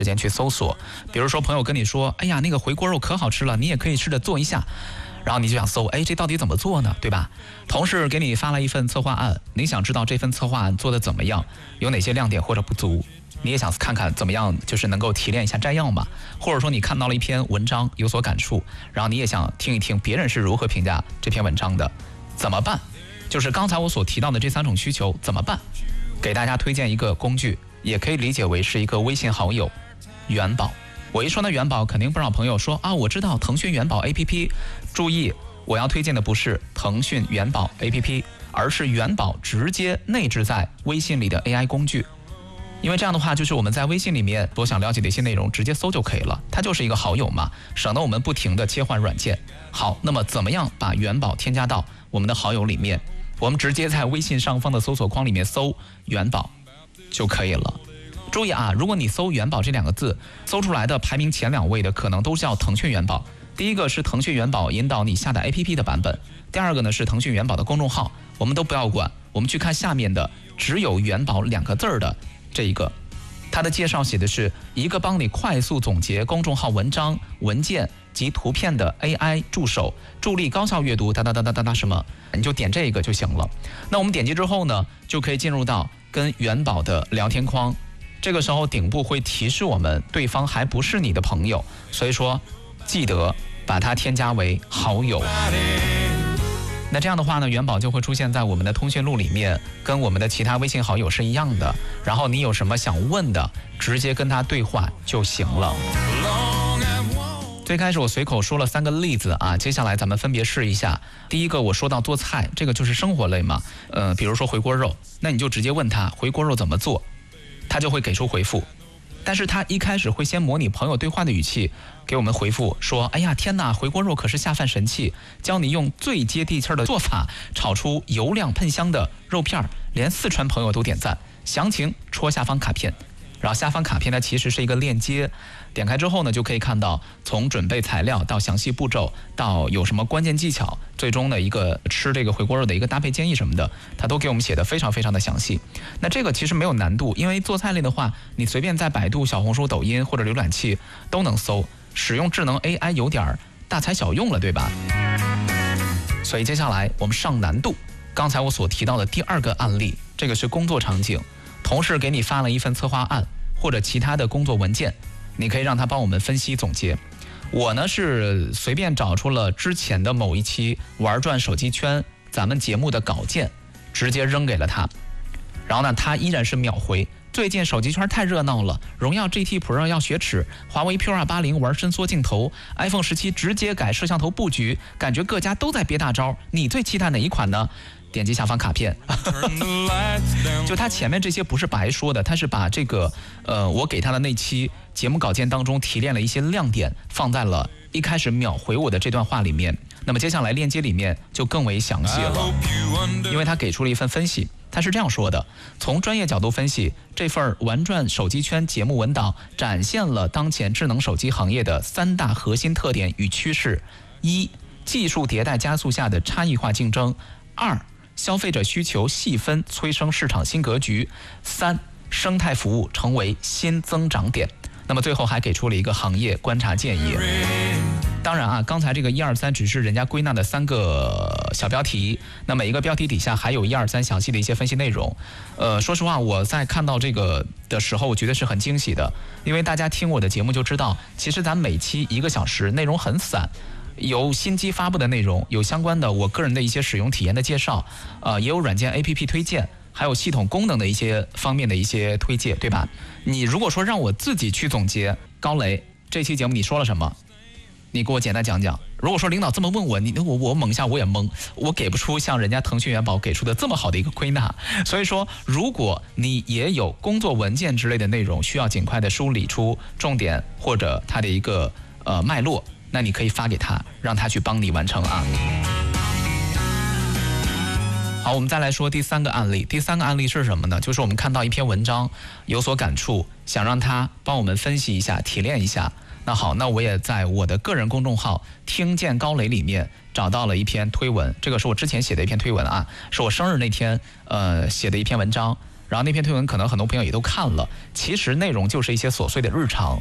时间去搜索。比如说朋友跟你说，哎呀，那个回锅肉可好吃了，你也可以试着做一下。然后你就想搜，哎，这到底怎么做呢？对吧？同事给你发了一份策划案，你想知道这份策划案做的怎么样，有哪些亮点或者不足，你也想看看怎么样，就是能够提炼一下摘要嘛。或者说你看到了一篇文章有所感触，然后你也想听一听别人是如何评价这篇文章的，怎么办？就是刚才我所提到的这3种需求怎么办？给大家推荐一个工具，也可以理解为是一个微信好友，元宝。我一说到元宝，肯定不少朋友说啊，我知道腾讯元宝 APP。注意，我要推荐的不是腾讯元宝 APP， 而是元宝直接内置在微信里的 AI 工具。因为这样的话，就是我们在微信里面所想了解的一些内容直接搜就可以了，它就是一个好友嘛，省得我们不停的切换软件。好，那么怎么样把元宝添加到我们的好友里面？我们直接在微信上方的搜索框里面搜元宝就可以了。注意啊，如果你搜元宝这2个字，搜出来的排名前2位的可能都叫腾讯元宝。第一个是腾讯元宝引导你下载 APP 的版本，第二个呢是腾讯元宝的公众号，我们都不要管，我们去看下面的只有元宝2个字的这一个，它的介绍写的是一个帮你快速总结公众号文章、文件及图片的 AI 助手，助力高效阅读哒哒哒哒哒哒什么，你就点这个就行了。那我们点击之后呢，就可以进入到跟元宝的聊天框，这个时候顶部会提示我们对方还不是你的朋友，所以说记得把它添加为好友。那这样的话呢，元宝就会出现在我们的通讯录里面，跟我们的其他微信好友是一样的。然后你有什么想问的，直接跟他对话就行了。最开始我随口说了3个例子啊，接下来咱们分别试一下。第一个我说到做菜，这个就是生活类嘛，比如说回锅肉，那你就直接问他回锅肉怎么做，他就会给出回复。但是他一开始会先模拟朋友对话的语气给我们回复说，哎呀天哪，回锅肉可是下饭神器，教你用最接地气的做法炒出油亮喷香的肉片，连四川朋友都点赞，详情戳下方卡片。然后下方卡片呢其实是一个链接，点开之后呢就可以看到从准备材料到详细步骤到有什么关键技巧，最终的一个吃这个回锅肉的一个搭配建议什么的，它都给我们写的非常非常的详细。那这个其实没有难度，因为做菜类的话你随便在百度、小红书、抖音或者浏览器都能搜，使用智能 AI 有点大材小用了，对吧？所以接下来我们上难度，刚才我所提到的第2个案例，这个是工作场景，同事给你发了一份策划案或者其他的工作文件，你可以让他帮我们分析总结。我呢是随便找出了之前的某一期玩转手机圈咱们节目的稿件，直接扔给了他，然后呢他依然是秒回，最近手机圈太热闹了，荣耀 GT Pro 要雪耻，华为 P280 玩伸缩镜头， iPhone 17直接改摄像头布局，感觉各家都在憋大招，你最期待哪一款呢？点击下方卡片就他前面这些不是白说的，他是把这个我给他的那期节目稿件当中提炼了一些亮点，放在了一开始秒回我的这段话里面。那么接下来链接里面就更为详细了，因为他给出了一份分析，他是这样说的：从专业角度分析，这份玩转手机圈节目文档展现了当前智能手机行业的3大核心特点与趋势：一、技术迭代加速下的差异化竞争；二、消费者需求细分催生市场新格局；三、生态服务成为新增长点。那么最后还给出了一个行业观察建议。当然啊，刚才这个1、2、3只是人家归纳的3个小标题，那每一个标题底下还有1、2、3详细的一些分析内容。说实话，我在看到这个的时候，我觉得是很惊喜的，因为大家听我的节目就知道，其实咱每期1个小时，内容很散。有新机发布的内容，有相关的我个人的一些使用体验的介绍，也有软件 APP 推荐，还有系统功能的一些方面的一些推荐，对吧？你如果说让我自己去总结，高雷这期节目你说了什么，你给我简单讲讲。如果说领导这么问我，我猛一下我也懵，我给不出像人家腾讯元宝给出的这么好的一个归纳。所以说，如果你也有工作文件之类的内容需要尽快的梳理出重点或者它的一个脉络，那你可以发给他，让他去帮你完成啊。好，我们再来说第3个案例。第3个案例是什么呢？就是我们看到一篇文章有所感触，想让他帮我们分析一下、提炼一下。那好，那我也在我的个人公众号听见高雷里面找到了一篇推文，这个是我之前写的一篇推文啊，是我生日那天写的一篇文章。 然后那篇推文可能很多朋友也都看了，其实内容就是一些琐碎的日常，